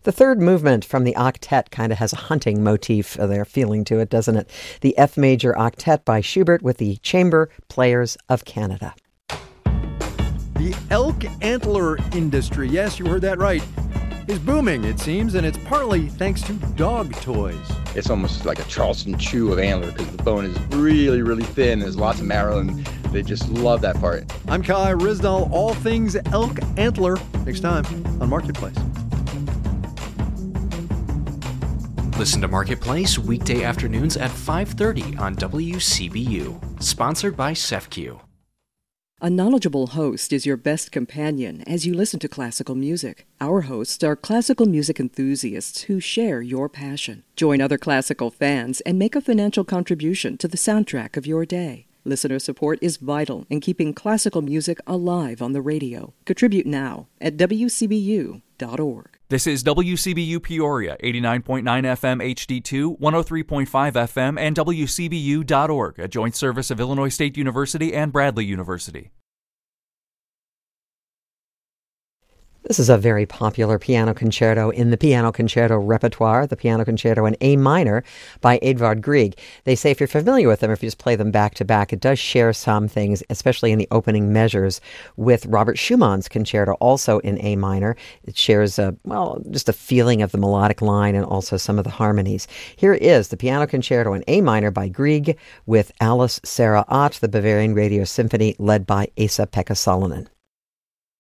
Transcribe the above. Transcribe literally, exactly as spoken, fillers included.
The third movement from the octet kind of has a hunting motif uh, there feeling to it, doesn't it? The F major octet by Schubert with the Chamber Players of Canada. The elk antler industry, yes, you heard that right, is booming, it seems, and it's partly thanks to dog toys. It's almost like a Charleston chew of antler because the bone is really, really thin. There's lots of marrow, and they just love that part. I'm Kai Ryssdal, all things elk antler, next time on Marketplace. Listen to Marketplace weekday afternoons at five thirty on W C B U. Sponsored by C E F Q. A knowledgeable host is your best companion as you listen to classical music. Our hosts are classical music enthusiasts who share your passion. Join other classical fans and make a financial contribution to the soundtrack of your day. Listener support is vital in keeping classical music alive on the radio. Contribute now at W C B U dot org. This is W C B U Peoria, eighty-nine point nine F M H D two, one oh three point five F M, and W C B U dot org, a joint service of Illinois State University and Bradley University. This is a very popular piano concerto in the piano concerto repertoire, the piano concerto in A minor by Edvard Grieg. They say if you're familiar with them, or if you just play them back to back, it does share some things, especially in the opening measures, with Robert Schumann's concerto, also in A minor. It shares, a, well, just a feeling of the melodic line and also some of the harmonies. Here is the piano concerto in A minor by Grieg with Alice Sarah Ott, the Bavarian Radio Symphony, led by Esa-Pekka Salonen.